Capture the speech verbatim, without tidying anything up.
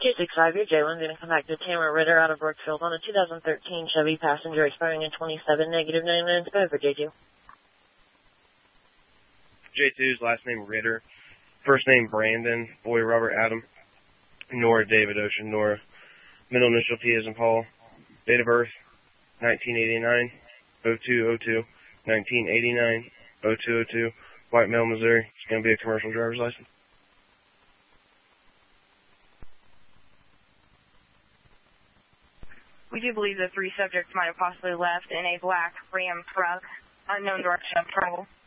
two six five, you're Jalen, going to come back to Tamara Ritter out of Brookfield on a two thousand thirteen Chevy Passenger expiring in twenty-seven, negative nine minutes. Go ahead for J two. J two's last name Ritter, first name Brandon, boy Robert Adam, Nora David Ocean Nora, middle initial P as in Paul, date of birth nineteen eighty-nine, oh two oh two, nineteen eighty-nine, oh two oh two, White Mill, Missouri. It's going to be a commercial driver's license. We do believe the three subjects might have possibly left in a black Ram truck, unknown direction of travel.